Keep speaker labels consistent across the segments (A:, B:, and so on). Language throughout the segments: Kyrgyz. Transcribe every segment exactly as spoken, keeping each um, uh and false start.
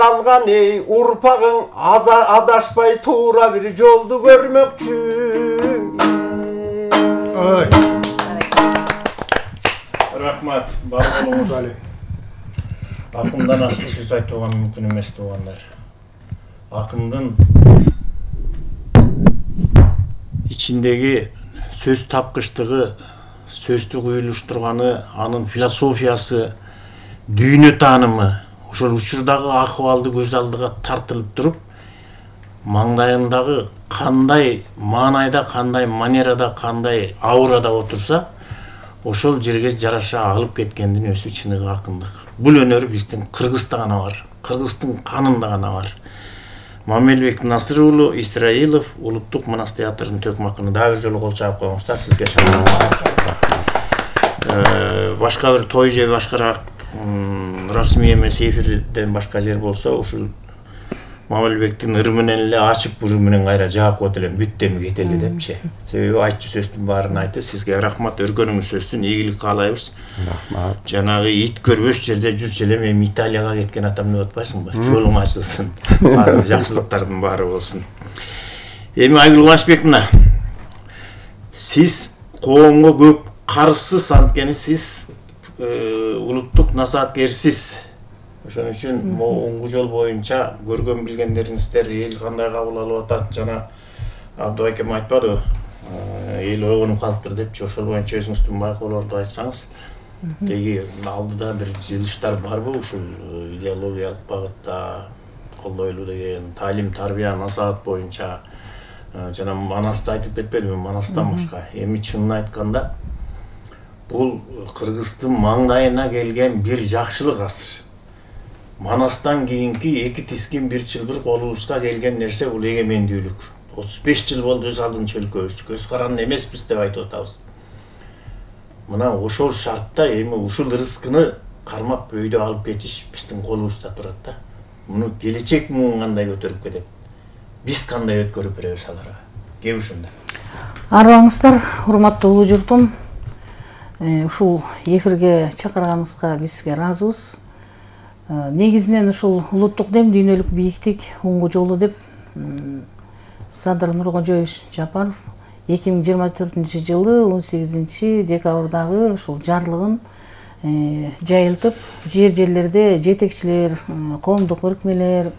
A: Алған ей урпағың адашпай тура бір жолды көрмөкчү.
B: Ой.
C: Рахмат, бар болуңуз. Акындан ашық сөз айтуға мүмкін емес туғандар. Акындын içindегі сөз тапқыштығы, сөзді құйылыштырғаны, анын философиясы, дүйнө таанымы, ошол учурдагы акыбалды көз алдыга тартылып туруп, маңдайындагы кандай маанайда, кандай манерада, кандай аурада отурса, ошол жерге жараша агылып кеткендин өзү чыныгы акындык. Бул өнөр биздин Кыргызда гана бар, Кыргыздын канында гана бар. Мамелбек Насыр уулу Исраилов улуттук манас театрынын төкмакыны дагы бир жолу кол чаап коюңуздар, сизге башка бир той же башкараак расмий эмес эфирден башка жер болсо, ушул Мамелбектин ыры менен эле ачып буру менен кайра жаап коет элем, бүттеми кетели депчи. Себеби айтчу сөздүн баарын айтты. Сизге рахмат, өргөнүңүз өссүн, ийгилик каалайбыз.
B: Рахмат.
C: Жанагы ит көрбөс жерде жүрчү элем, эми Италияга кеткен атам деп атпайсыңбы? Жолуң ачылсын. Баары жакшылыктардын баары болсун. Эми Айгүл Улашбековна, сиз коомго көп каршысыз, анткени сиз улуттук насааткерсиз. Ошон үчүн могу жол боюнча көргөн билгендериңиздер эл кандай кабыл алып атат, жана Абдыбайкем айтпады, эл ойгонуп калыптыр депчи, ошол боюнча өзүңүздүн байкоолорду айтсаңыз. Деги алдыда бир жылыштар барбы ушул идеологиялык багытта колдойлуу деген таалим тарбия насаат боюнча, жана манасты айтып кетпедимби, манастан башка. Эми чынын айтканда бул Кыргыздын маңдайына келген бир жакшылык азыр. Манастан кийинки эки тискен бир жылдыр колубузга келген нерсе бул эгемендүүлүк. отуз беш жыл болду өз алдынча өлкөбүз, көз каранды эмеспиз деп айтып атабыз. Мына ошол шартта эми ушул рызкыны кармап өйдө алып кетиш биздин колубузда турат да. Муну келечек муун кандай көтөрүп кетет? Биз кандай өткөрүп беребиз аларга? Кеп ушунда.
D: Арыбаңыздар, урматтуу улуу журтум. Ушул эфирге чакырганыңызга бизге ыраазыбыз. Негизинен ушул улуттук дем дүйнөлүк бийиктик оңго жолу деп Садыр Нуркожоевич Жапаров эки миң жыйырма төртүнчү жылы он сегизинчи декабрдагы ушул жарлыгын жайылтып, жер жерлерде жетекчилер, коомдук бирикмелер,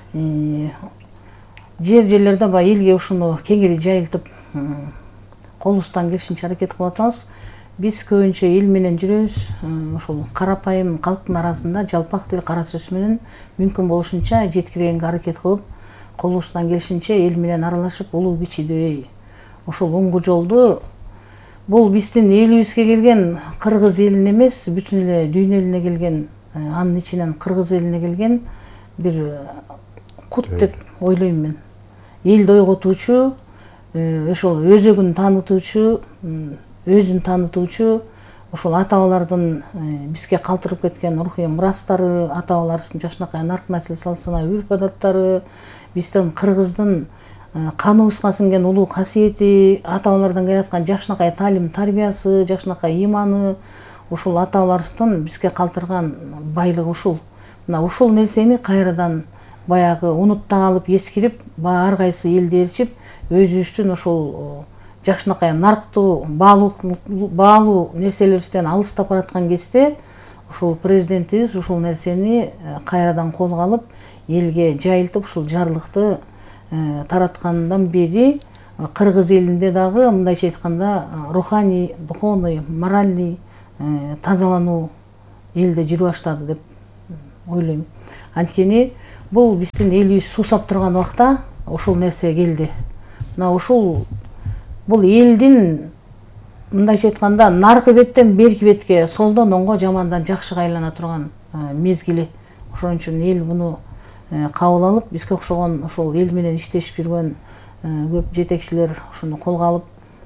D: жер жерлерде бай элге ушуну кеңири жайылтып, колубуздан келишинче аракет кылып атабыз. Биз көбүнчө эл менен жүрөбүз, ошол карапайым калктын арасында жалпак тил кара сөз менен мүмкүн болушунча жеткиргенге аракет кылып, колубуздан келишинче эл менен аралашып, улуу кичидей ошол оңго жолду бул биздин элибизге келген кыргыз элине эмес, бүтүн эле дүйнө элине келген, анын ичинен кыргыз элине келген бир кут деп ойлойм мен. Элди ойготуучу, ошол өзөгүн таанытуучу, өзүн таанытуучу, ошол ата-бабалардын бизге калтырып кеткен рухий мурастары, ата-бабаларыбыздын жакшынакай нарк насил салт-сана үрп адаттары, биздин кыргыздын каныбызга сиңген улуу касиети, ата-бабалардан келаткан жакшынакай таалим тарбиясы, жакшынакай иманы, ушул ата-бабаларыбыздын бизге калтырган байлыгы ушул. Мына ушул нерсени кайрадан баягы унутта калып, эскирип, ар кайсы элди ээрчип, өзүбүздүн ушул жакшынакай нарктуу баалуу нерселерибизден алыстап бараткан кезде ушул президентибиз ушул нерсени кайрадан колго алып, элге жайылтып, ушул жарлыкты тараткандан бери кыргыз элинде дагы мындайча айтканда руханий, духовный, моральный тазалануу элде жүрүп баштады деп ойлойм. Анткени бул биздин элибиз суусап турган убакта ушул нерсе келди. Мына ушул бул элдин мындайча айтканда наркы беттен берки бетке, солдон оңго, жамандан жакшыга айлана турган мезгили. Ошон үчүн эл муну кабыл алып, бизге окшогон ошол эл менен иштешип жүргөн көп жетекчилер ушуну колго алып,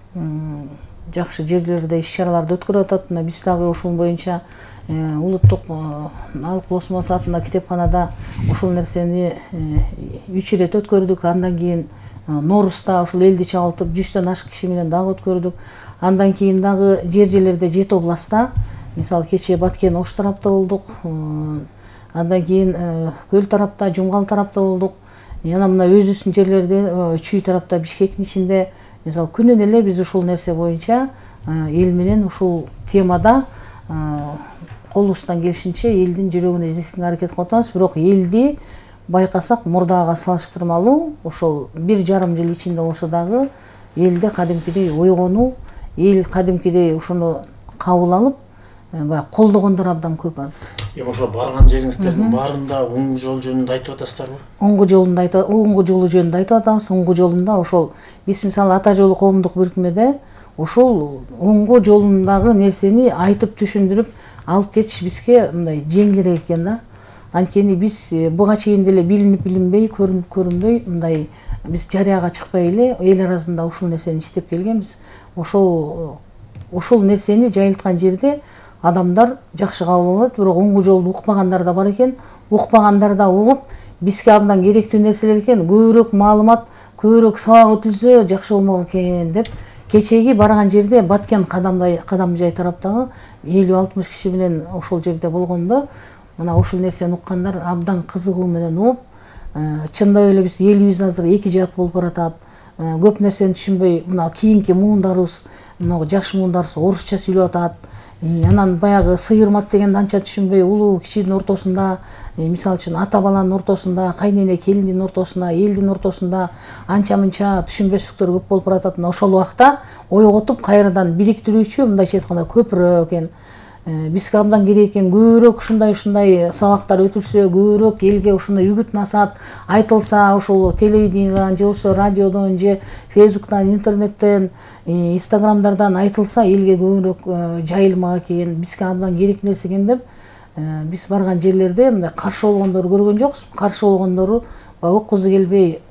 D: жакшы жерлерде иш-чараларды өткөрүп атат. Мына биз дагы ушул боюнча улуттук алкул осмонов атында китепканада ушул нерсени үч ирет өткөрдүк. Андан кийин Норузда ушул элди чагылтып жүздөн ашык киши менен дагы өткөрдүк. Андан кийин дагы жер жерлерде жети областта, мисалы кечээ Баткен Ош тарапта болдук, Андан кийин Көл тарапта, Жумгал тарапта болдук. Жана мына өзүбүздүн жерлерде Чүй тарапта, Бишкектин ичинде мисалы күнүнө эле биз ушул нерсе боюнча эл менен ушул темада колубуздан келишинче элдин жүрөгүнө жеткенге аракет кылып атабыз. Бирок элди байкасак мурдага салыштырмалуу ошол бир жарым жыл ичинде болсо дагы элде кадимкидей ойгонуу, эл кадимкидей ушуну кабыл алып баягы колдогондор абдан көп азыр.
C: Эми ошо барган жериңиздердин баарында уң жол жөнүндө айтып атасыздарбы?
D: Уңгу жолунда айтып, уңгу жолу жөнүндө айтып атабыз. Уңгу жолунда ошол биз мисалы Ата жолу коомдук бирикмеде ошол уңгу жолундагы нерсени айтып түшүндүрүп алып кетиш бизге мындай жеңилирээк экен да. Анткени биз буга чейин деле билинип билинбей, көрүнүп көрүнбөй мындай биз жарыяга чыкпай эле эл арасында ушул нерсени иштеп келгенбиз. Ошол ошол нерсени жайылткан жерде адамдар жакшы кабыл алат, бирок уңгу жолду укпагандар да бар экен. Укпагандар да угуп, бизге абдан керектүү нерселер экен, көбүрөөк маалымат, көбүрөөк сабак өтүлсө жакшы болмок экен деп кечеги барган жерде Баткен Кадамжай тараптагы элүү алтымыш киши менен ошол жерде болгондо мына ушул нерсени уккандар абдан кызыгуу менен угуп, чындап эле биз элибиз азыр эки жаат болуп баратат. Көп нерсени түшүнбөй, мына кийинки муундарыбыз, мына жаш муундарыбыз орусча сүйлөп атат. Анан баягы сыйырмат дегенди анча түшүнбөй, улуу кичинин ортосунда, мисалы үчүн ата баланын ортосунда, кайнене келиндин ортосунда, элдин ортосунда анча-мынча түшүнбөстүктөр көп болуп баратат. Ошол убакта ойготуп кайрадан бириктирүүчү мындайча айтканда көпүрө экен. Бизге абдан керек экен, көбүрөөк ушундай-ушундай сабактар өтүлсө, көбүрөөк элге ушуну үгүт насаат айтылса, ошол телевидениядан же болбосо радиодон же Фейсбуктан, интернеттен, Инстаграмдардан айтылса, элге көбүрөөк жайылмак экен, бизге абдан керек нерсе экен деп биз барган жерлерде мындай каршы болгондорду көргөн жокпуз. Каршы болгондору баягы уккусу келбей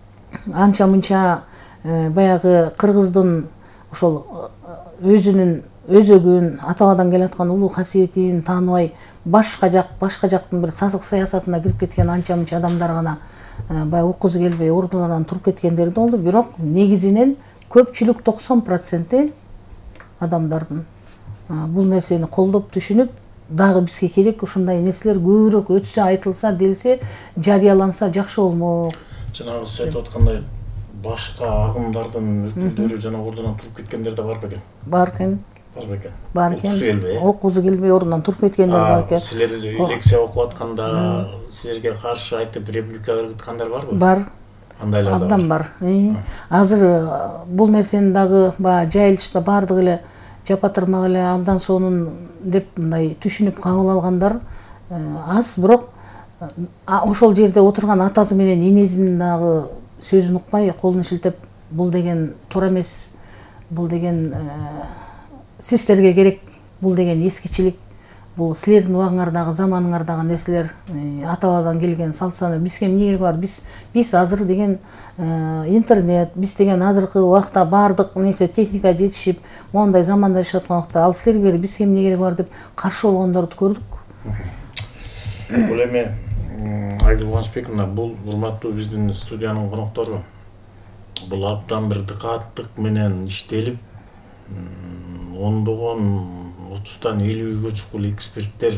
D: анча-мынча баягы кыргыздын ошол өзүнүн өзөгүн, атабадан келаткан улуу касиетин тааныбай, башка жак, башка жактын бир сасык саясатына кирип кеткен анча-мынча адамдар гана баягы уккусу келбей ордулардан туруп кеткендер да болду. Бирок негизинен көпчүлүк токсон проценти адамдардын бул нерсени колдоп түшүнүп, дагы бизге керек ушундай нерселер көбүрөөк өтсө, айтылса, делсе, жарыяланса жакшы болмок.
C: Жанагы сиз айтып аткандай башка агымдардын өкүлдөрү жана ордунан туруп кеткендер да бар бекен?
D: Бар экен.
C: Бар бекен.
D: Бар экен.
C: Уккусу келбей.
D: Уккусу келбей ордунан туруп кеткендер бар экен.
C: Силер лекция окуп атканда силерге каршы айтып реплика берип барбы?
D: Бар.
C: Андайлар да
D: абдан бар. Азыр бул нерсени дагы баягы жайылышта бардык эле жапатырмак эле абдан сонун деп мындай түшүнүп кабыл алгандар аз, бирок ошол жерде отурган атасы менен энесинин дагы сөзүн укпай, колун шилтеп, бул деген туура эмес, бул деген сиздерге керек, бул деген эскичилик, бул силердин убагыңардагы, заманыңардагы нерселер, атабадан келген салт-саны, бизге эмне кереги бар? Биз биз азыр деген интернет, биз деген азыркы убакта баардык нерсе техника жетишип, моундай заманда жашап аткан убакта ал силерге бизге эмне кереги бар деп каршы болгондорду көрдүк.
C: Бул эми Айгүл Кубанычбековна, бул урматтуу биздин студиянын коноктору. Бул абдан бир дыкааттык менен иштелип, ондогон, отуздан элүүгө чукул эксперттер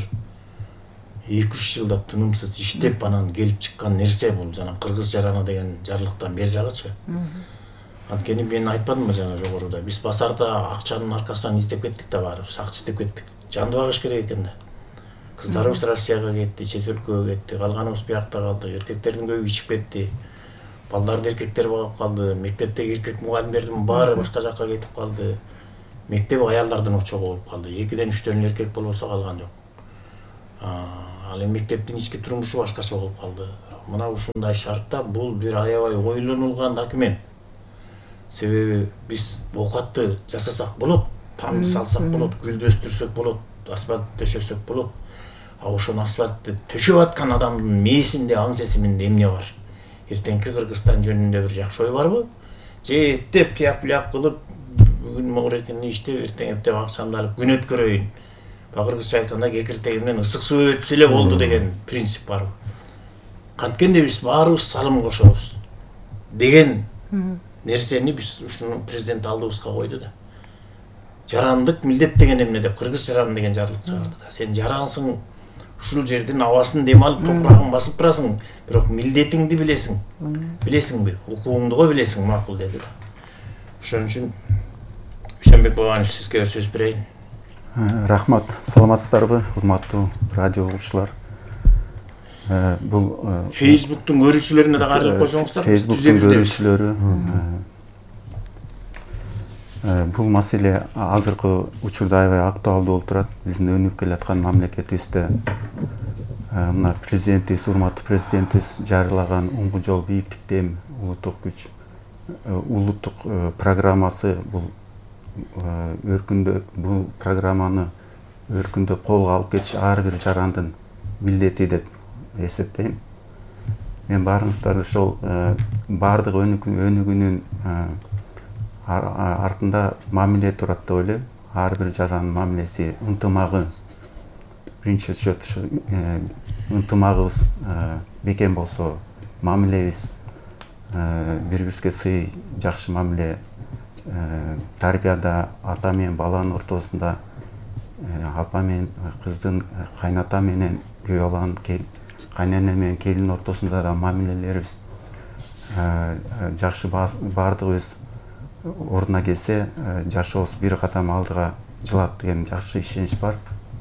C: эки үч жылда тынымсыз иштеп анан келип чыккан нерсе бул. Жана Кыргыз жараны деген жарлыктан бери жагычы. Анткени мен айтпадымбы жана жогоруда, биз базарда акчанын аркасынан издеп кеттик да баарыбыз, акча издеп кеттик. Жанды багыш керек экен да. Кыздарыбыз Россияга кетти, чет өлкөгө кетти, калганыбыз биякта калды, эркектердин көбү ичип кетти. Балдарды эркектер багып калды, мектептеги эркек мугалимдердин баары башка жакка кетип калды. Мектеп аялдардын очогу болуп калды. экиден үчтөн эркек болбосо калган жок. Ал эми мектептин ички турмушу башкача болуп калды. Мына ушундай шартта бул бир аябай ойлонулган документ. Себеби биз оокатты жасасак болот, тамды салсак болот, гүлдү өстүрсөк болот, асфальт төшөсөк болот. А ошону асфальтты төшөп аткан адамдын мээсинде, аң сезиминде эмне бар? Эртеңки Кыргызстан жөнүндө бир жакшы ой барбы? Же эптеп тияп-ляп кылып, бүгүн могуретинди иштеп, эртең эптеп акчамды алып күн өткөрөйүн. Кыргызча айтканда кекиртегимден ысык суу өтсө эле болду деген принцип барбы? Канткенде биз баарыбыз салым кошобуз деген нерсени биз ушуну президент алдыбызга койду да. Жарандык милдет деген эмне деп Кыргыз жараны деген жарлык чыгарды да. Сен жарансың, ушул жердин абасын дем алып топурагын басып турасың, бирок милдетиңди билесиң. Билесиңби? Укугуңду го билесиң, макул деди. Ошон үчүн Дүйшөнбек Бабанович сизге сөз берейин.
B: Рахмат, саламатсыздарбы, урматтуу радио угуучулар. Бул
C: Фейсбуктун көрүүчүлөрүнө да кайрылып койсоңуздар.
B: Фейсбуктун көрүүчүлөрү бул маселе азыркы учурда аябай актуалдуу болуп турат. Биздин өнүгүп келаткан мамлекетибизде мына президентибиз, урматтуу президентибиз жарыялаган оңгу жол бийиктикте эми улуттук күч улуттук программасы бул өркүндө бул программаны өркүндө колго алып кетиш ар бир жарандын милдети деп эсептейм. Мен баарыңыздарды ошол баардык өнүгүүнүн артында мамиле турат деп ойлойм. Ар бир жарандын мамилеси, ынтымагы биринчи счет ынтымагыбыз бекем болсо, мамилебиз бири бирибизге сый, жакшы мамиле, тарбияда ата менен баланын ортосунда, апа менен кыздын, кайната менен күйөө баланын, кайнене менен келиндин ортосунда да мамилелерибиз жакшы баардыгыбыз ордуна келсе, жашообуз бир кадам алдыга жылат деген жакшы ишенич бар.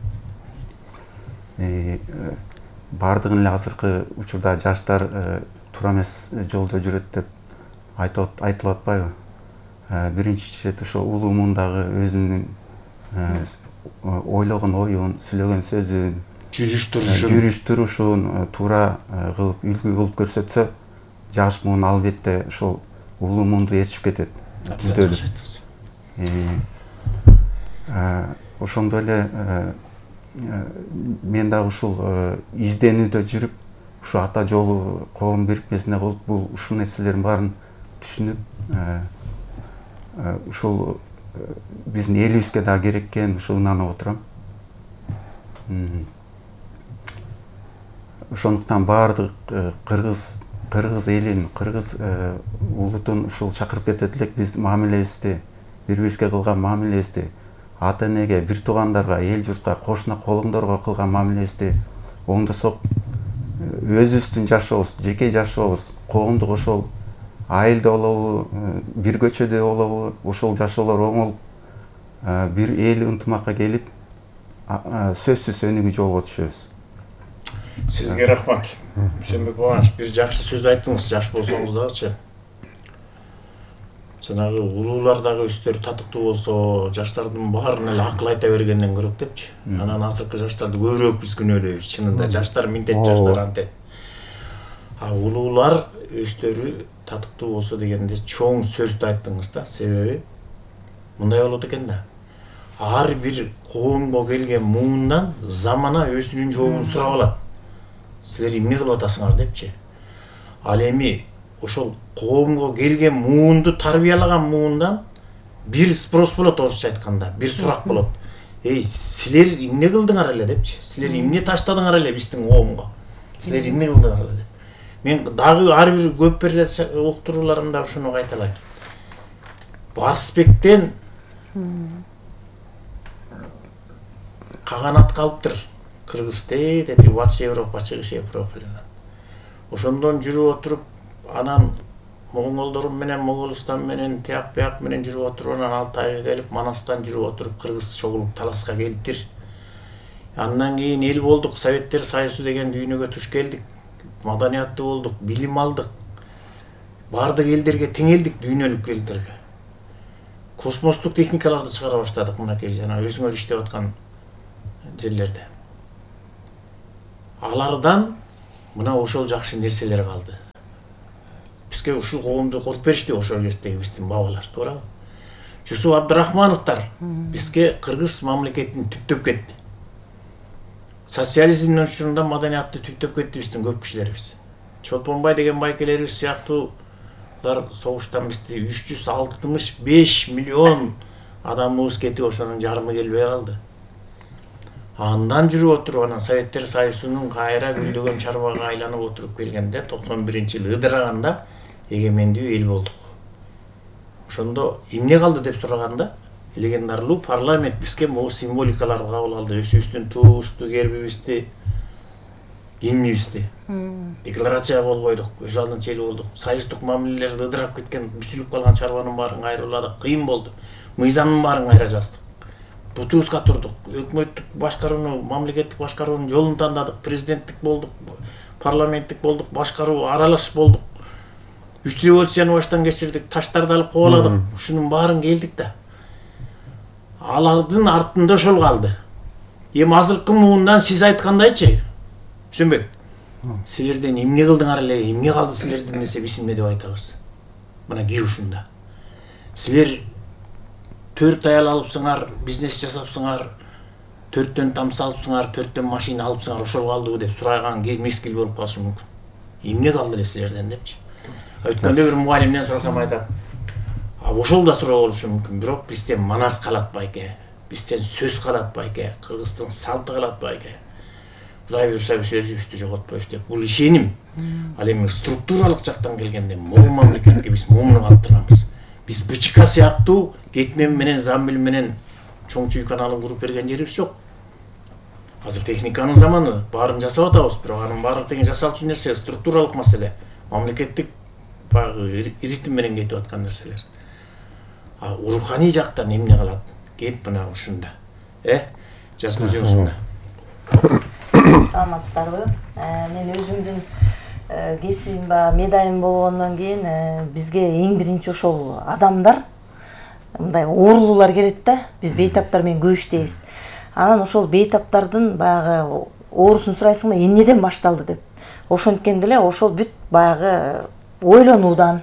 B: Баардыгын эле азыркы учурда жаштар туура эмес жолдо жүрөт деп айтылып атпайбы? Биринчи чет ошо улуу муундагы өзүнүн ойлогон оюн, сүйлөгөн сөзүн, жүрүш-турушун туура кылып, үлгү кылып көрсөтсө, жаш муун албетте ошол улуу муунду ээрчип кетет, түздөлүп. Ошондой эле мен дагы ушул изденүүдө жүрүп, ушу ата жолу коом бирикмесине болуп, бул ушул нерселердин баарын түшүнүп, ушул биздин элибизге да керек экен, ушул ынанып отурам. Ошондуктан баардык кыргыз кыргыз элин, кыргыз улутун ушул чакырып кетет элек, биз мамилебизди, бири-бирибизге кылган мамилебизди, ата энеге, бир туугандарга, эл журтка, кошуна колуңдорго кылган мамилебизди оңдосок, өзүбүздүн жашообуз, жеке жашообуз, коомдук ошол айылда болобу, бир көчөдө болобу, ошол жашоолор оңолуп, бир эл ынтымакка келип, сөзсүз өнүгүү жолго түшөбүз.
C: Сизге рахмат. Дүйшөнбек Бабанович, бир жакшы сөз айттыңыз, жаш болсоңуз дагычы. Жанагы улуулар дагы өздөрү татыктуу болсо, жаштардын баарына эле акыл айта бергенден көрөк депчи. Анан азыркы жаштарды көбүрөөк биз күнөөлөйбүз. Чынында жаштар мынтет, жаштар антет. А улуулар өздөрү татыктуу болсо дегенде чоң сөздү айттыңыз да. Себеби мындай болот экен да. Ар бир коомго келген муундан замана өзүнүн жообун сурап алат. Силер эмне кылып атасыңар депчи. Ал эми ошол коомго келген муунду тарбиялаган муундан бир спрос болот, орусча айтканда, бир сурак болот. Эй, силер эмне кылдыңар эле депчи. Силер эмне таштадыңар эле биздин коомго. Силер эмне кылдыңар эле. Мен дагы ар бир көп перде уктурууларымда ушуну кайталайм. Барсбектен каганат калыптыр. Кыргызстей деп Батыш Европа, Чыгыш Европа. Ошондон жүрүп отуруп, анан Монголдор менен, Моголстан менен, тияк бияк менен жүрүп отуруп, анан Алтайга келип, Манастан жүрүп отуруп, кыргыз чогулуп таласка келиптир. Андан кийин эл болдук, Советтер Союзу деген дүйнөгө туш келдик. Маданияттуу болдук, билим алдык. Бардык элдерге тең элдик, дүйнөлүк элдерге. Космостук техникаларды чыгара баштадык, мынакей жана өзүңөр иштеп аткан жерлерде. Алардан мына ошол жакшы нерселер калды. Бизге ушул коомду куруп беришти, ошол кездеги биздин бабалар, туурабы? Жусуп Абдрахмановдор бизге кыргыз мамлекетин түптөп кетти. Социализмдин учурунда маданиятты түптөп кетти биздин көп кишилерибиз. Чолпонбай деген байкелерибиз сыяктуулар согуштан бизди үч жүз алтымыш беш миллион адамыбыз кетип, ошонун жарымы келбей калды. Андан жүрүп отуруп, анан Советтер Союзунун кайра гүлдөгөн чарбага айланып отуруп келгенде, токсон биринчи жылы ыдыраганда эгемендүү эл болдук. Ошондо эмне калды деп сураганда, легендарлуу парламент бизге могу символикаларды кабыл алды. Өзүбүздүн туубузду, гербибизди, гимнибизди декларация кол койдук, өз алдынча эл болдук. Союздук мамилелер ыдырап кеткен, бүсүлүп калган чарбанын баарын кайрыладык, кыйын болду. Мыйзамдын баарын кайра жаздык. Бутубузга турдук, өкмөттүк башкарууну, мамлекеттик башкаруунун жолун тандадык, президенттик болдук, парламенттик болдук, башкаруу аралаш болдук. Үч революцияны баштан кечирдик, таштарды алып кубаладык, ушунун баарын келдик да. Алардын артында ошол калды. Эми азыркы муундан сиз айткандайчы, Сүмбек, силерден эмне кылдыңар эле, эмне калды силерден десе биз эмне деп айтабыз. Мына ки ушунда. Силер төрт аял алыпсыңар, бизнес жасапсыңар, төрттөн там салыпсыңар, төрттөн машина алыпсыңар, ошол калдыбы деп сураган мезгил болуп калышы мүмкүн. Эмне калды эле силерден депчи. Өткөндө бир мугалимден сурасам айтат. А ошол да суроо болушу мүмкүн, бирок бизден манас калат байке, бизден сөз калат байке, Кыргыздын салты калат байке. Кудай буйруса биз өзүбүздү жоготпойбуз деп. Бул ишеним. Ал эми структуралык жактан келгенде могу мамлекетке биз муну калтырамыз. Биз БЧК сыяктуу Кетмен менен Замбил менен чоң чүй каналын куруп берген жерибиз жок. Азыр техниканын заманы, баарын жасап атабыз, бирок анын баары тең жасалчу нерсе структуралык маселе, мамлекеттик багы ритм менен кетип аткан нерселер. А руханий жактан эмне калат? Кеп мына ушунда. Э? Жазгы жөнсүндө.
E: Саламатсыздарбы? Мен өзүмдүн кесибим ба медайым болгондон кийин бизге эң биринчи ошол адамдар мындай оорулуулар келет да. Биз бейтаптар менен көп иштейбиз. Анан ошол бейтаптардын баягы оорусун сурайсың да эмнеден башталды деп. Ошонткенде эле ошол бүт баягы ойлонуудан,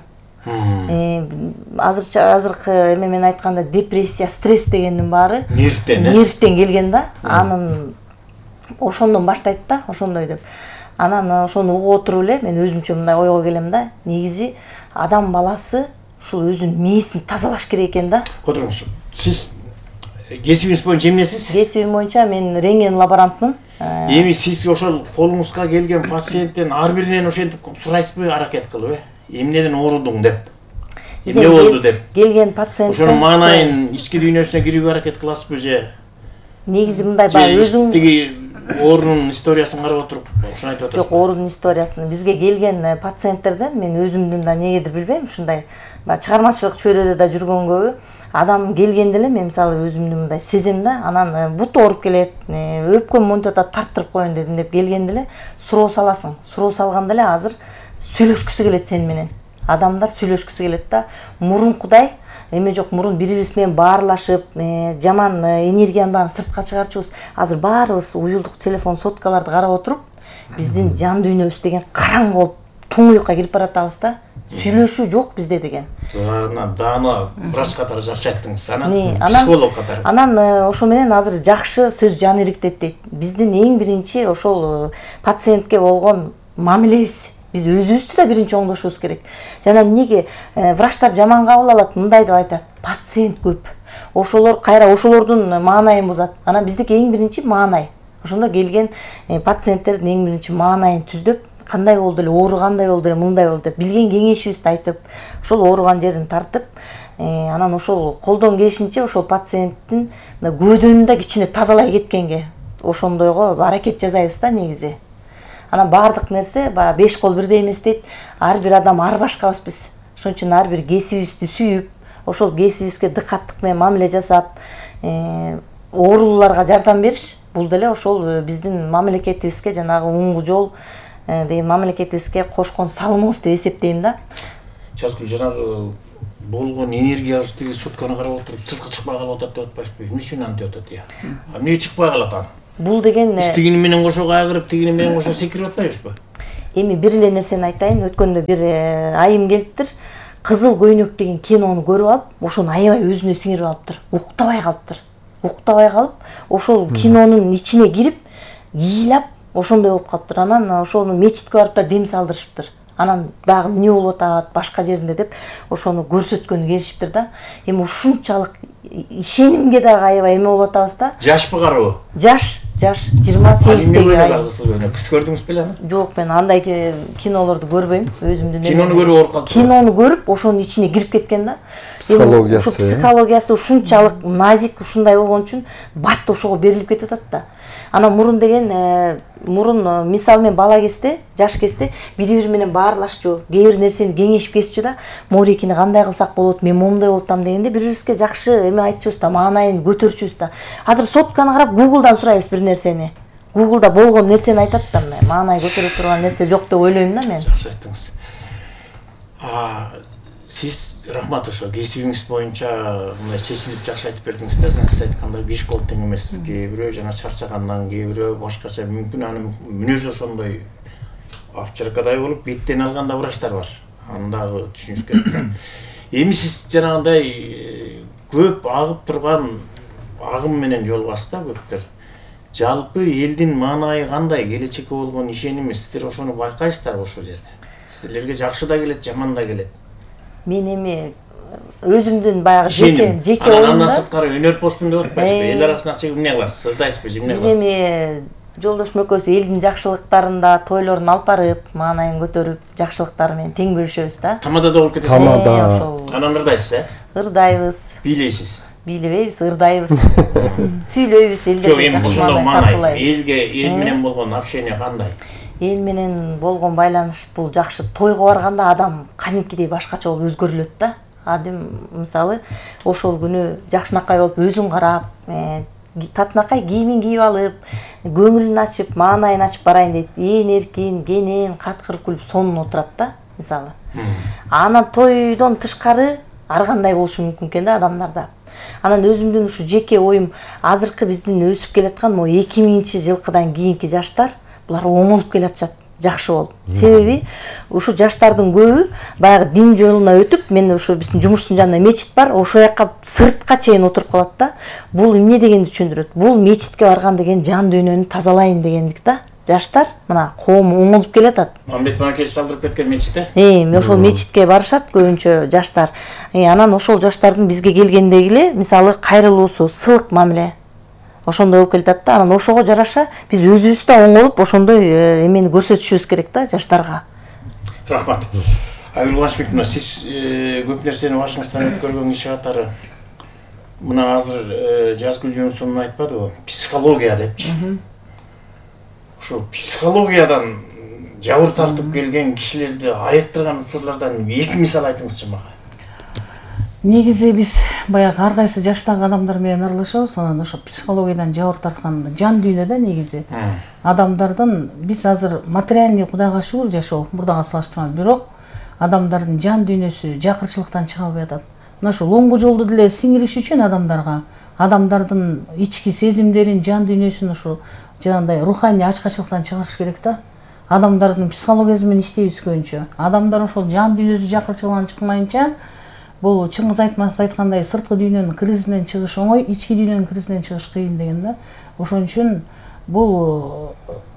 E: азырча азыркы эме менен айтканда депрессия, стресс дегендин баары
C: нервтен,
E: нервтен келген да. Анын ошондон баштайт да, ошондой деп. Анан ошону угуп отуруп эле мен өзүмчө мындай ойго келем да. Негизи адам баласы ушул өзүнүн мээсин тазалаш керек экен да.
C: Котуруңуз. Сиз кесибиңиз боюнча эмнесиз?
E: Кесибим боюнча мен рентген лаборантмын.
C: Эми сиз ошол колуңузга келген пациенттен ар биринен ошентип сурайсызбы, аракет кылып, э? Эмнеден оорудуң деп? Эмне болду деп?
E: Келген пациент
C: ошонун маанайын ички дүйнөсүнө кирүүгө аракет кыласызбы же?
E: Негизи мындай баягы өзүң
C: тиги оорунун историясын карап отуруп ошону айтып атасыз.
E: Жок, оорунун историясын бизге келген пациенттерден мен өзүмдүн да негедир билбейм, ушундай чыгармачылык чөйрөдө да жүргөн көбү адам келгенде эле мен мисалы өзүмдү мындай сезем да, анан бут ооруп келет, өпкөм монтип атат, тарттырып коеюн дедим деп келгенде эле суроо саласың. Суроо салганда эле азыр сүйлөшкүсү келет сени менен. Адамдар сүйлөшкүсү келет да. Мурункудай эме жок, мурун бири-бирибиз менен баарлашып, жаман энергияны баарын сыртка чыгарчубуз. Азыр баарыбыз уюлдук телефон соткаларды карап отуруп, биздин жан дүйнөбүз деген караңгы болуп, туңуюкка кирип баратабыз да. Сүйлөшүү жок бизде деген.
C: Анан даана врач катары жакшы айттыңыз. Анан психолог катары.
E: Анан ошо менен азыр жакшы сөз жан ириктет дейт. Биздин эң биринчи ошол пациентке болгон мамилебиз. Биз өзүбүздү да биринчи оңдошубуз керек. Жана эмнеге врачтар жаман кабыл алат, мындай деп айтат. Пациент көп. Ошолор кайра ошолордун маанайын бузат. Анан биздики эң биринчи маанай. Ошондо келген пациенттердин эң биринчи маанайын түздөп, кандай болду эле, ооругандай болду эле, мындай болду деп билген кеңешибизди айтып, ошол ооруган жерин тартып, анан ошол колдон келишинче ошол пациенттин көөдөнүн да кичине тазалай кеткенге ошондойго аракет жасайбыз да негизи. Анан баардык нерсе баягы беш кол бирдей эмес дейт. Ар бир адам ар башкабыз биз. Ошон үчүн ар бир кесибибизди сүйүп, ошол кесибибизге дыкаттык менен мамиле жасап, оорулууларга жардам бериш бул деле ошол биздин мамлекетибизге жанагы уңгу жол деген мамлекетибизге кошкон салымыбыз деп эсептейм да.
C: Жазгүл, жанагы болгон энергиябыз тиги сутканы карап отуруп сыртка чыкпай калып атат деп атпайсызбы? Эмне үчүн антип атат я? А эмнеге чыкпай калат аны?
E: Бул деген
C: тигини менен кошо кайгырып, тигини менен кошо секирип атпайбызбы?
E: Эми бир эле нерсени айтайын. Өткөндө бир айым келиптир. Кызыл көйнөк деген кинону көрүп алып, ошону аябай өзүнө сиңирип алыптыр. Уктабай калыптыр. Уктабай калып, ошол кинонун ичине кирип, ыйлап, ошондой болуп калыптыр. Анан ошону мечитке барып да дем салдырышыптыр. Анан дагы эмне болуп атат башка жеринде деп ошону көрсөткөнү келишиптир да. Эми ушунчалык ишенимге дагы аябай эме болуп атабыз да.
C: Жашпы карабы?
E: Жаш, жаш, жыйырма сегиздеги айым.
C: Кыз көрдүңүз беле аны?
E: Жок, мен андай кинолорду көрбөйм, өзүмдүн.
C: Кинону көрүп ооруп калдым.
E: Кинону көрүп, ошонун ичине кирип кеткен да.
A: Психологиясы.
E: Ушу психологиясы ушунчалык назик, ушундай болгон үчүн бат ошого берилип кетип атат да. Анан мурун деген мурун мисалы мен бала кезде, жаш кезде бири бири менен баарлашчу, кээ бир нерсени кеңешип kesчү да, могурекини кандай кылсак болот, мен момундай болуп атам дегенде бири бирибизге жакшы эме айтчубуз да, маанайын көтөрчүбүз да. Азыр сотканы карап Google'дан сурайбыз бир нерсени. Google'да болгон нерсени айтат да, маанай көтөрө турган нерсе жок деп ойлойм да мен.
C: Жакшы айттыңыз. А сиз рахмат ошо кесибиңиз боюнча мындай чечилип жакшы айтып бердиңиздер. Сиз айткандай беш кол тең эмес. Кээ бирөө жана чарчагандан, кээ бирөө башкача мүмкүн анын мүнөзү ошондой апчыркадай болуп беттен алганда врачтар бар. Аны дагы түшүнүш керек да. Эми сиз жанагындай көп агып турган агым менен жолугасыз да көптөр. Жалпы элдин маанайы кандай, келечекке болгон ишенимиз, сиздер ошону байкайсыздарбы ошол жерде? Сиздерге жакшы да келет, жаман да келет.
E: Мен эми өзүмдүн баягы жеке жеке оюмда.
C: Андан сырткары өнөр постун деп атпайсызбы? Эл арасына чыгып эмне кыласыз? Ырдайсызбы, эмне
E: кыласыз?
C: Биз
E: эми жолдошум экөөбүз элдин жакшылыктарында тойлорун алып барып, маанайын көтөрүп, жакшылыктары менен тең бөлүшөбүз да.
C: Тамадада болуп кетесиз.
A: Тамада.
C: Анан ырдайсыз, э?
E: Ырдайбыз.
C: Бийлейсиз.
E: Бийлебейбиз, ырдайбыз. Сүйлөйбүз элдерге жакшы маанай тартуулайбыз.
C: Элге, эл менен болгон общение кандай?
E: Эл менен болгон байланыш бул жакшы. Тойго барганда адам кадимкидей башкача болуп өзгөрүлөт да. Адим мисалы ошол күнү жакшынакай болуп өзүн карап, татынакай кийимин кийип алып, көңүлүн ачып, маанайын ачып барайын дейт. Ээн эркин, кенен, каткыр күлүп сонун отурат да, мисалы. Анан тойдон тышкары ар кандай болушу мүмкүн экен да адамдарда. Анан өзүмдүн ушу жеке оюм, азыркы биздин өсүп келаткан мо эки миңинчи жылкыдан кийинки жаштар булар оңолуп келатышат, жакшы болуп. Себеби ушу жаштардын көбү баягы дин жолуна өтүп, мен ушу биздин жумуштун жанында мечит бар, ошол жака сыртка чейин отуруп калат да. Бул эмне дегенди түшүндүрөт? Бул мечитке барган деген жан дүйнөнү тазалайын дегендик да. Жаштар мына коом оңолуп келатат.
C: Мамбет Манкеш салдырып кеткен мечит, э?
E: Э, ошол мечитке барышат көбүнчө жаштар. Э, анан ошол жаштардын бизге келгендеги эле, мисалы кайрылуусу, сылык мамиле ошондой болуп келатат да. Анан ошого жараша биз өзүбүз да оңолуп ошондой эмени көрсөтүшүбүз керек да жаштарга.
C: Рахмат. Айгүл Кубанычбековна, сиз көп нерсени башыңыздан өткөргөн киши катары мына азыр Жазгүл Жөнсүн айтпадыбы? Психология депчи. Ошо психологиядан жабыр тартып келген кишилерди айыктырган учурлардан эки мисал айтыңызчы мага.
D: Негизи биз баягы ар кайсы жаштагы адамдар менен аралашабыз, анан ошо психологиядан жабыр тарткан жан дүйнөдө негизи адамдардын биз азыр материальный Кудайга шүгүр жашоо мурдага салыштырганда, бирок адамдардын жан дүйнөсү жакырчылыктан чыга албай атат. Мына ошо оңгу жолду деле сиңириш үчүн адамдарга адамдардын ички сезимдерин, жан дүйнөсүн ошо жанагындай руханий ачкачылыктан чыгарыш керек да. Адамдардын психологиясы менен иштейбиз көбүнчө. Адамдар ошол жан дүйнөсү жакырчылыктан чыкмайынча, бул Чыңгыз Айтматов айткандай сырткы дүйнөнүн кризисинен чыгыш оңой, ички дүйнөнүн кризисинен чыгыш кыйын деген да. Ошон үчүн бул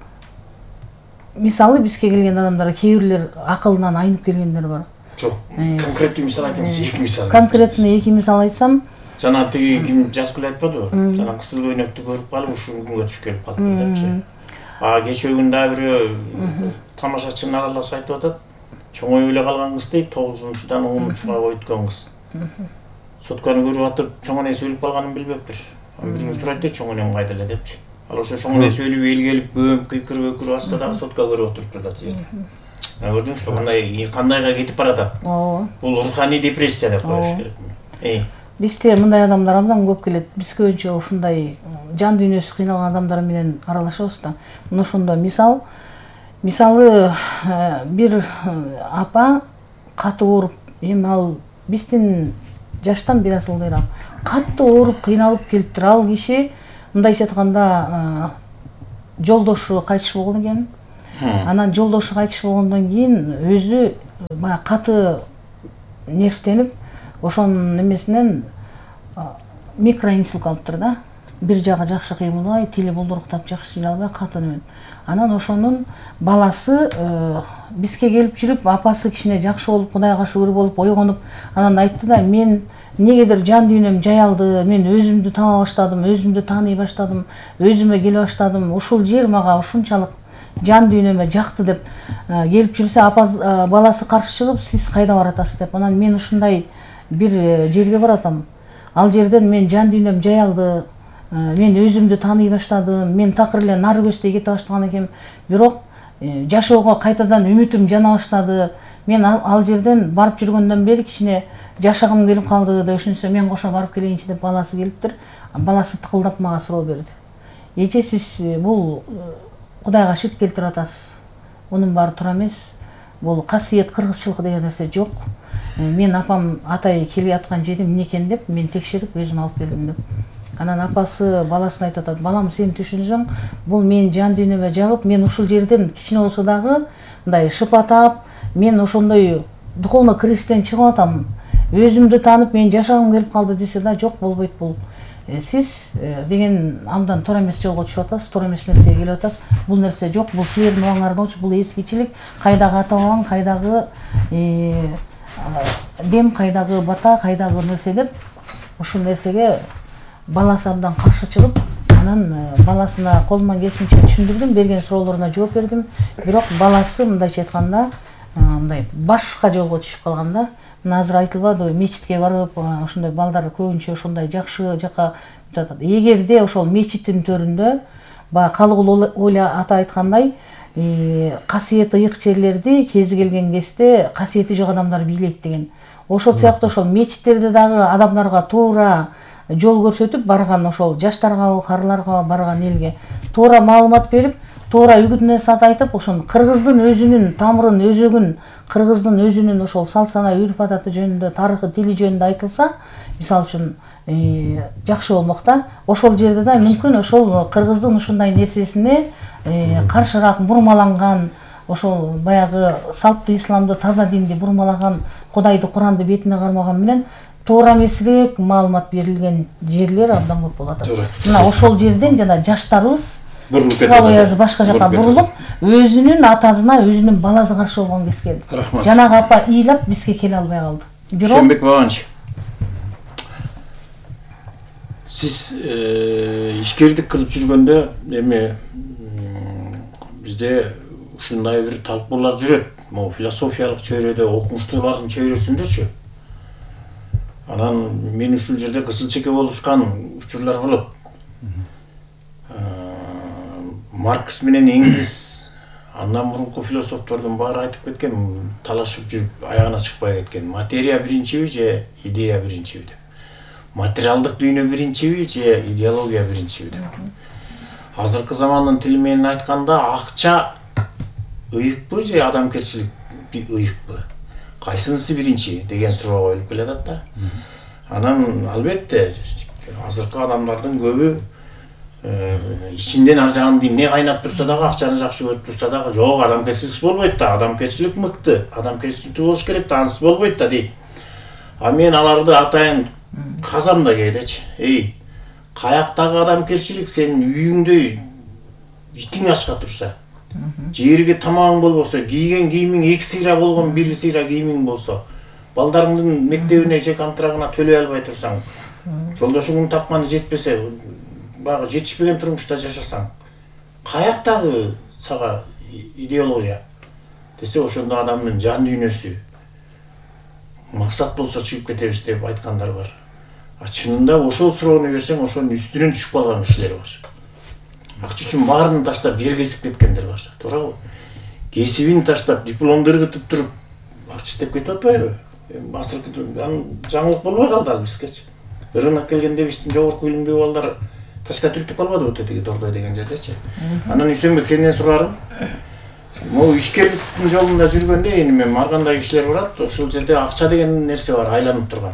D: мисалы бизге келген адамдар кээ бирлер акылынан айнып келгендер бар.
C: Жок, конкреттүү мисал айтыңызчы, эки мисал.
D: Конкретный эки мисал айтсам,
C: жана тиги ким Жазгүл айтпадыбы? Жана кысыл көйнөктү көрүп калып ушул күнгө түшүп келип калдым депчи. А кечөгүн дагы бирөө тамашачынын аралашып айтып атат. Чоңоюп эле калган кыз дейт, тогузунчудан онунчуга өткөн кыз. Сотканы көрүп атып, чоң энеси өлүп калганын билбептир. Анан бир күн сурайт дейт, чоң энем кайда эле депчи. Ал ошо чоң энеси өлүп эл келип бөөм кыйкырып өкүрүп атса дагы сотка көрүп отуруп турат жерде. Көрдүңүзбү, кандай кандайга кетип баратат? Ооба. Бул руханий депрессия деп коюш керек. Э.
D: Бизде мындай адамдар абдан көп келет. Биз көбүнчө ушундай жан дүйнөсү кыйналган адамдар менен аралашабыз да. Мына ошондо мисал Мисалы бир апа катты ооруп, эми ал биздин жаштан бир аз ылдыйраак катты ооруп кыйналып келиптир. Ал киши мындайча айтканда жолдошу кайтыш болгон экен. Анан жолдошу кайтыш болгондон кийин өзү баягы каты нервтенип, ошонун эмесинен микроинсульт алыптыр да. Бир жагы жакшы кыймылбай, тили булдуруктап жакшы сүйлөй албай каты немен. Анан ошонун баласы бизге келип жүрүп, апасы кичине жакшы болуп, Кудайга шүгүр болуп, ойгонуп, анан айтты да, мен негедир жан дүйнөм жаялды, мен өзүмдү таба баштадым, өзүмдү тааный баштадым, өзүмө келе баштадым, ушул жер мага ушунчалык жан дүйнөмө жакты деп келип жүрсө, апасы баласы каршы чыгып, сиз кайда баратасыз деп. Анан мен ушундай бир жерге баратам. Ал жерден мен жан дүйнөм жаялды, мен өзүмдү тааный баштадым. Мен такыр эле нары көздөй кете баштаган экенмин. Бирок жашоого кайтадан үмүтүм жана баштады. Мен ал жерден барып жүргөндөн бери кичине жашагым келип калды деп ушунча мен кошо барып келейинчи деп баласы келиптир. Баласы тыкылдап мага суроо берди. Эже, сиз бул Кудайга ширк келтирип атасыз. Мунун баары туура эмес. Бул касиет, кыргызчылык деген нерсе жок. Мен апам атай келе аткан жери эмне экен деп мен текшерип өзүм алып келдим деп. Анан апасы баласына айтып атат: балам, сен түшүнсөң, бул менин жан дүйнөмө жагып, мен ушул жерден кичине болсо дагы мындай шыпатап, мен ошондой духовный кризистен чыгып атам. Өзүмдү таанып, мен жашагым келип калды десе да, жок, болбойт бул. Сиз деген абдан туура эмес жолго түшүп атасыз, туура эмес нерсеге келип атасыз. Бул нерсе жок, бул силердин оңуңарда, бул эскичилик, кайдагы ата бабаң, кайдагы дем, кайдагы бата, кайдагы нерсе деп ушул нерсеге баласы абдан каршы чыгып, анан баласына колуман келишинче түшүндүрдүм, берген суроолоруна жооп бердим. Бирок баласы мындайча айтканда, мындай башка жолго түшүп калганда, мына азыр айтылбады, мечитке барып, ошондой балдар көбүнчө ошондой жакшы жака жатат. Эгерде ошол мечиттин төрүндө, баягы Калыгул Ойла ата айткандай, касиети ыйык жерлерди кези келген кезде касиети жок адамдар бийлейт деген. Ошол сыяктуу ошол мечиттерде дагы адамдарга туура жол көрсөтүп барган, ошол жаштарга, карыларга барган элге туура маалымат берип, туура үгүт насаат айтып, ошон кыргыздын өзүнүн тамырын, өзөгүн, кыргыздын өзүнүн ошол салт-сана, үрп адаты жөнүндө, тарыхы, тили жөнүндө айтылса, мисалы үчүн жакшы болмок да. Ошол жерде да мүмкүн ошол кыргыздын ушундай нерсесине каршыраак бурмаланган, ошол баягы салттуу исламды, таза динди бурмалаган, Кудайды, Куранды бетине кармаган менен туура эмесирээк маалымат берилген жерлер абдан көп болот. Мына ошол жерден жана жаштарыбыз психологиясы башка жака бурулуп, өзүнүн атасына, өзүнүн баласы каршы болгон кез келди. Жанагы апа ыйлап бизге келе албай калды. Бирок
C: Шөнбек Бабанович, сиз ишкердик кылып жүргөндө эми бизде ушундай бир талкуулар жүрөт. Могу философиялык чөйрөдө, окумуштуулардын чөйрөсүндөчү. Анан мен ушул жерде кызыл чеке болушкан учурлар болот. Маркс менен Энгельс, андан мурунку философтордун баары айтып кеткен, талашып жүрүп аягына чыкпай кеткен. Материя биринчиби же идея биринчиби деп. Материалдык дүйнө биринчиби же идеология биринчиби деп. Азыркы замандын тили менен айтканда, акча ыйыкпы же адамгерчилик ыйыкпы? Кайсынысы биринчи деген суроо коюлуп келатат да. Анан албетте азыркы адамдардын көбү ичинден ар жагында эмне кайнап турса дагы, акчаны жакшы көрүп турса дагы, жок, адамгерчилик болбойт да, адамгерчилик мыкты, адамгерчиликтүү болуш керек да, анысы болбойт да дейт. А мен аларды атайын казам да кээдечи. Эй, каяктагы адамгерчилик сенин үйүңдөй итиң ачка турса, жерге тамагың болбосо, кийген кийимиң эки сыйра болгон бир сыйра кийимиң болсо, балдарыңдын мектебине же контрагына төлөй албай турсаң, жолдошуңдун тапканы жетпесе, багы жетишпеген турмушта жашасаң, каяктагы сага идеология десе, ошондо адамдын жан дүйнөсү максат болсо чыгып кетебиз деп айткандар бар. А чынында ошол суроону берсең, ошонун үстүнөн түшүп калган кишилер бар. Акча үчүн баарын таштап жер кесип кеткендер бар. Туурабы? Кесибин таштап, дипломду ыргытып туруп, акча издеп кетип атпайбы? Азыркы жаңылык болбой калды ал бизгечи. Рынок келгенде биздин жогорку билимдүү балдар ташка түртүп калбады өтө Дордой деген жердечи. Анан Үсөнбек, сенден сурарым. Могу ишкерликтин жолунда жүргөндө эми мен ар кандай кишилер барат, ошол жерде акча деген нерсе бар, айланып турган.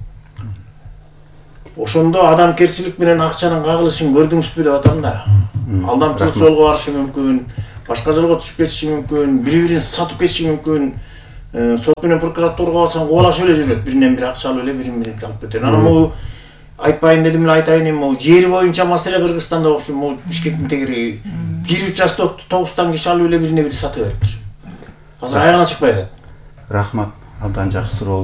C: Ошондо адамгерчилик менен акчанын кагылышын көрдүңүзбү деп атам да. Алдамчылык жолго барышы мүмкүн, башка жолго түшүп кетиши мүмкүн, бири-бирин сатып кетиши мүмкүн. Сот менен прокуратурага барсаң кубалашып эле жүрөт, биринен бири акча алып эле бирин-бирин алып кетет. Анан могу айтпайын дедим эле айтайын, эми могу жери боюнча маселе Кыргызстанда болушу, могу Бишкектин тегериги бир участокты тогузтан киши алып эле бирине бири сатып бериптир. Азыр аягына чыкпай атат.
B: Рахмат, абдан жакшы суроо.